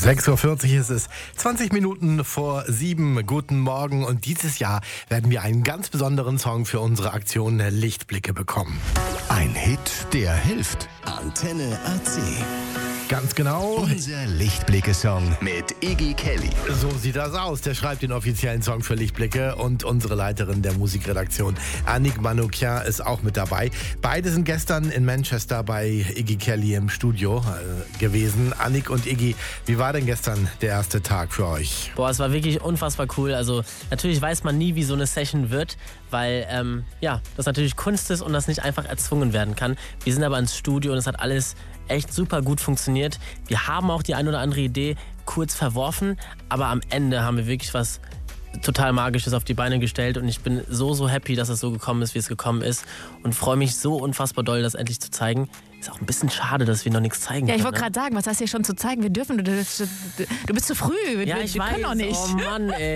6:40 Uhr ist es, 20 Minuten vor 7. Guten Morgen, und dieses Jahr werden wir einen ganz besonderen Song für unsere Aktion Lichtblicke bekommen. Ein Hit, der hilft. Antenne AC. Ganz genau. Unser Lichtblicke-Song mit Iggy Kelly. So sieht das aus. Der schreibt den offiziellen Song für Lichtblicke, und unsere Leiterin der Musikredaktion, Annick Manoukian, ist auch mit dabei. Beide sind gestern in Manchester bei Iggy Kelly im Studio gewesen. Annick und Iggy, wie war denn gestern der erste Tag für euch? Boah, es war wirklich unfassbar cool. Also natürlich weiß man nie, wie so eine Session wird, weil das natürlich Kunst ist und das nicht einfach erzwungen werden kann. Wir sind aber ins Studio und es hat alles echt super gut funktioniert. Wir haben auch die ein oder andere Idee kurz verworfen, aber am Ende haben wir wirklich was total Magisches auf die Beine gestellt, und ich bin so happy, dass es so gekommen ist, wie es gekommen ist, und freue mich so unfassbar doll, das endlich zu zeigen. Ist auch ein bisschen schade, dass wir noch nichts zeigen können. Ja, ich wollte gerade sagen, was hast du hier schon zu zeigen? Wir dürfen, du bist zu früh. Ja, wir können noch nicht. Oh Mann, ey.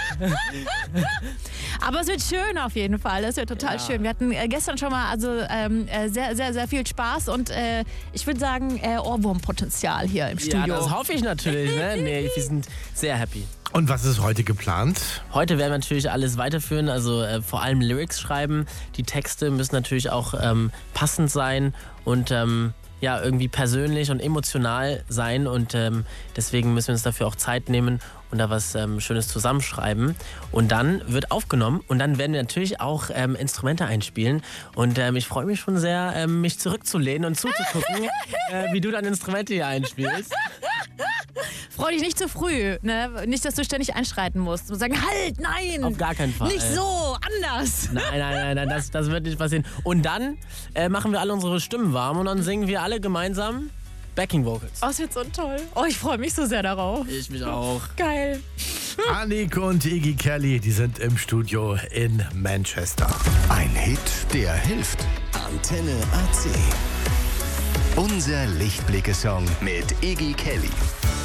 Aber es wird schön auf jeden Fall. Es wird total schön. Wir hatten gestern schon mal sehr viel Spaß, und ich würde sagen, Ohrwurmpotenzial hier im Studio. Ja, das hoffe ich natürlich. Ne? Nee, wir sind sehr happy. Und was ist heute geplant? Heute werden wir natürlich alles weiterführen, also vor allem Lyrics schreiben. Die Texte müssen natürlich auch passend sein und irgendwie persönlich und emotional sein, und deswegen müssen wir uns dafür auch Zeit nehmen und da was Schönes zusammenschreiben. Und dann wird aufgenommen, und dann werden wir natürlich auch Instrumente einspielen, und ich freue mich schon sehr, mich zurückzulehnen und zuzugucken, wie du deine Instrumente hier einspielst. Freu dich nicht zu früh, ne? Nicht, dass du ständig einschreiten musst und sagen, halt, nein! Auf gar keinen Fall. Nicht so, anders! Nein, das wird nicht passieren. Und dann machen wir alle unsere Stimmen warm, und dann singen wir alle gemeinsam Backing Vocals. Oh, es wird so toll. Oh, ich freue mich so sehr darauf. Ich mich auch. Geil. Annick und Iggy Kelly, die sind im Studio in Manchester. Ein Hit, der hilft. Antenne AC. Unser Lichtblicke-Song mit Iggy Kelly.